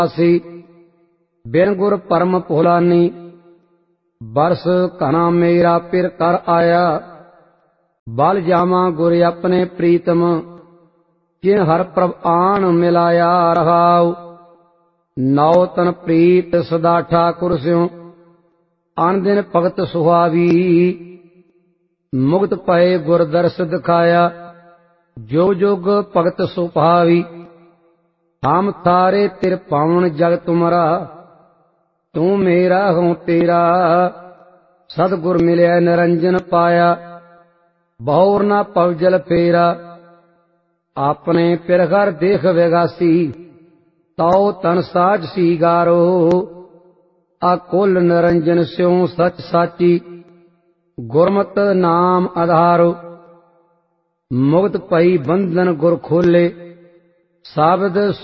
ਆਸੀ ਬਿਨ ਗੁਰ ਪਰਮ ਭੁਲਾਨੀ। ਬਰਸ ਘਨਾ ਮੇਰਾ ਪਿਰ ਕਰ ਆਇਆ, ਬਲ ਜਾਵਾਂ ਗੁਰ ਆਪਣੇ ਪ੍ਰੀਤਮ। ਜਿਨ ਹਰ ਪ੍ਰਭ ਆਣ ਮਿਲਾਇਆ ਰਹਾਉ, ਨੌ ਤਨ ਪ੍ਰੀਤ ਸਦਾ ਠਾਕੁਰ ਸਿਉ। ਅਨ ਦਿਨ ਭਗਤ ਸੁਹਾਵੀ, ਮੁਕਤ ਪਏ ਗੁਰ ਦਰਸ ਦਿਖਾਇਆ। ਜੋ ਜੁਗ ਭਗਤ ਸੁਭਾਵੀ, ਹਮ ਤਾਰੇ ਤਿਰ ਪਾਵਨ ਜਗ ਤੁਮਰਾ। ਤੂੰ ਮੇਰਾ ਹੂੰ ਤੇਰਾ, ਸਤਿਗੁਰ ਮਿਲਿਆ ਨਿਰੰਜਨ ਪਾਇਆ। ਬਹੁਰ ਨਾ ਪਵਜਲ ਫੇਰਾ, ਆਪਣੇ ਪਿਰ ਘਰ ਦੇਖ ਵਿਗਾਸੀ। ਤਉ ਤਨ ਸਾਜ ਸੀਗਾਰੋ, ਆ ਕੁਲ ਨਿਰੰਜਨ ਸਿਉ ਸਚ ਸਾਚੀ। ਗੁਰਮਤਿ ਨਾਮ ਆਧਾਰੋ, ਮੁਕਤ ਪਈ ਬੰਧਨ ਗੁਰ ਖੋਲੇ। ਸਾਬਦ